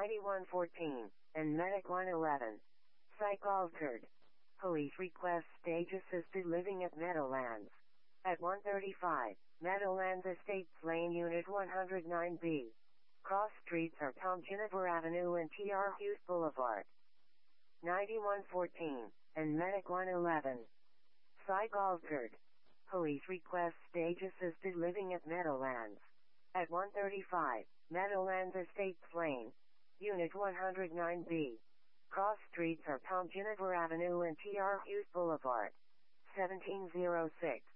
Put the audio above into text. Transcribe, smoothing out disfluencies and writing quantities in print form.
9114, and Medic 111. Psych altered. Police request stage assisted living at Meadowlands. At 135, Meadowlands Estates Lane Unit 109B. Cross streets are Tom Ginniver Avenue and T.R. Hughes Boulevard. 9114, and Medic 111. Psych altered. Police request stage assisted living at Meadowlands. At 135, Meadowlands Estates Lane, Unit 109B. Cross streets are Tom Ginniver Avenue and T.R. Hughes Boulevard. 1706.